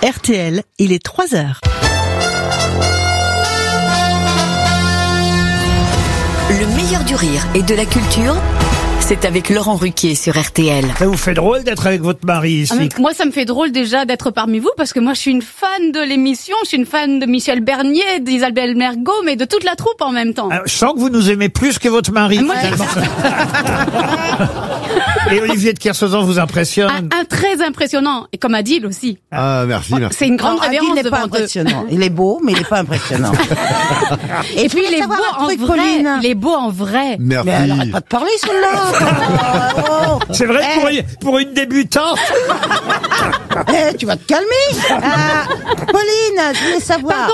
RTL, il est 3h. Le meilleur du rire et de la culture, c'est avec Laurent Ruquier sur RTL. Ça vous fait drôle d'être avec votre mari ici? Moi, ça me fait drôle déjà d'être parmi vous parce que moi, je suis une fan de l'émission, je suis une fan de Michel Bernier, d'Isabelle Mergo, mais de toute la troupe en même temps. Alors, je sens que vous nous aimez plus que votre mari. Moi, Et Olivier de Kersauzon vous impressionne? un très impressionnant, et comme Adil aussi. Ah, merci. C'est une grande révérence il n'est devant pas eux. impressionnant. Il est beau, mais il n'est pas impressionnant. Et puis il est beau en vrai. Pauline. Il est beau en vrai. Merci. Mais elle arrête pas de parler, celle-là. Oh. C'est vrai pour une débutante? Tu vas te calmer. Pauline, je voulais savoir.